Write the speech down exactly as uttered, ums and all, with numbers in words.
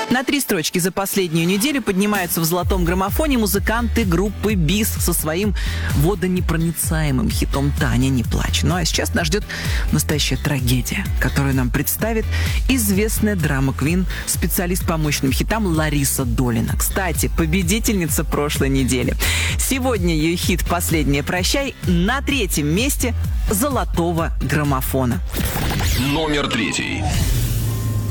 На три строчки за последнюю неделю поднимаются в золотом граммофоне музыканты группы БИС со своим водонепроницаемым хитом «Таня, не плачь». Ну а сейчас нас ждет настоящая трагедия, которую нам представит известная драма-квин, специалист по мощным хитам Лариса Долина. Кстати, победительница прошлой недели. Сегодня ее хит «Последнее прощай» на третьем месте золотого граммофона. Номер третий.